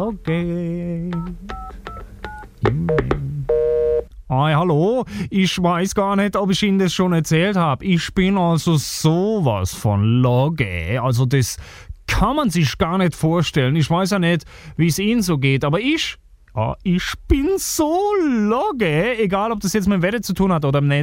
Logge. Hi, hallo. Ich weiß gar nicht, ob ich Ihnen das schon erzählt habe. Ich bin also sowas von Logge. Also das kann man sich gar nicht vorstellen. Ich weiß ja nicht, wie es Ihnen so geht, aber ich bin so Logge. Egal, ob das jetzt mit dem Wetter zu tun hat oder nicht.